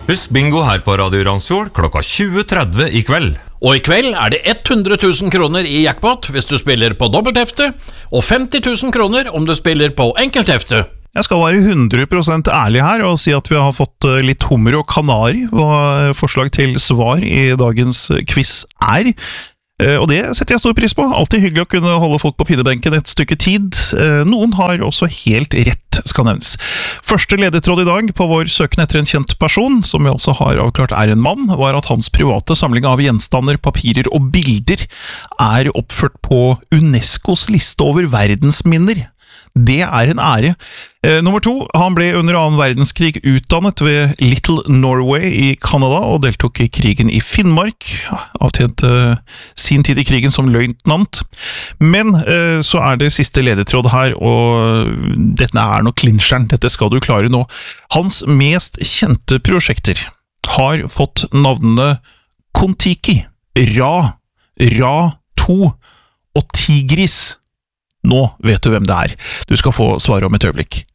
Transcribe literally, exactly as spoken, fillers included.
Husk bingo her på Radio Randsfjord klokka tjue tretti i kveld. Og i kveld er det hundre tusen kroner i jackpot hvis du spiller på dobbelthefte, og femti tusen kroner om du spiller på enkelthefte. Jeg skal være hundre prosent ærlig her og si at vi har fått litt hummer og kanari, hva forslag til svar i dagens quiz er. Og det setter jeg stor pris på. Alltid hyggelig å kunne holde folk på pinnebenken et stykke tid. Noen har også helt rett, skal nevnes. Første ledetråd i dag på vår søken etter en kjent person, som vi altså har avklart er en mann, var at hans private samling av gjenstander, papirer og bilder er oppført på UNESCOs liste over verdensminner. Det er en ære. Eh, nummer to, han ble under annen verdenskrig utdannet ved Little Norway i Canada og deltok i krigen i Finnmark, avtjente sin tid i krigen som løytnant. Men eh, så er det siste ledetråd her, og dette er nå clincheren, dette skal du klare nå. Hans mest kjente prosjekter har fått navnene Kon-Tiki, Ra, Ra to og Tigris. Nå vet du hvem det er. Du skal få svare om et øyeblikk.